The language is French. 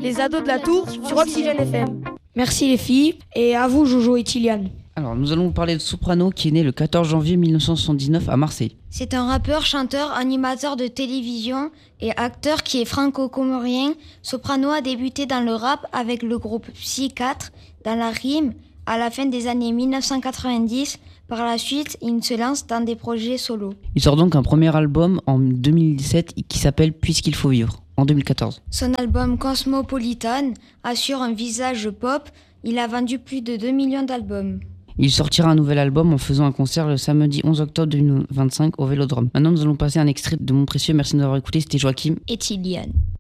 Les ados de la Tour sur Oxygène FM. Merci les filles, et à vous Jojo et Tiliane. Alors, nous allons vous parler de Soprano, qui est né le 14 janvier 1979 à Marseille. C'est un rappeur, chanteur, animateur de télévision et acteur qui est franco-comorien. Soprano a débuté dans le rap avec le groupe Psy 4 dans la rime à la fin des années 1990. Par la suite, il se lance dans des projets solo. Il sort donc un premier album en 2017 qui s'appelle Puisqu'il faut vivre, en 2014. Son album Cosmopolitan assure un visage pop. Il a vendu plus de 2 millions d'albums. Il sortira un nouvel album en faisant un concert le samedi 11 octobre 2025 au Vélodrome. Maintenant, nous allons passer un extrait de Mon Précieux. Merci de nous avoir écoutés. C'était Joachim et Tiliane.